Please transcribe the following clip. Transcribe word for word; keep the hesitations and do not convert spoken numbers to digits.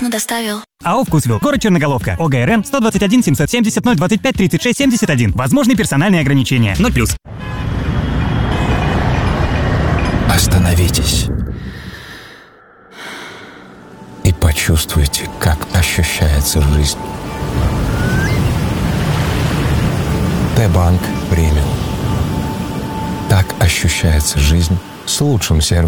но доставил. АО «Вкусвилл», город Черноголовка, ОГРН сто двадцать один семьсот семьдесят ноль двадцать пять тридцать шесть семьдесят один. Возможны персональные ограничения. ноль плюс. Остановитесь и почувствуйте, как ощущается жизнь. Т-банк премиум. Так ощущается жизнь с лучшим сервисом.